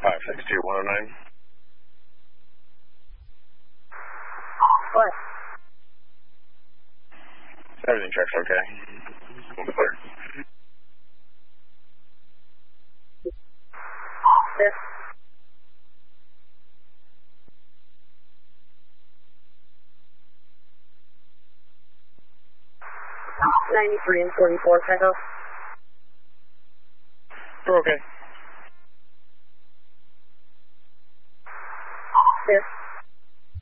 562-109. What? Everything checks okay. Clear. This. 93 and 44, Echo. We're okay. This.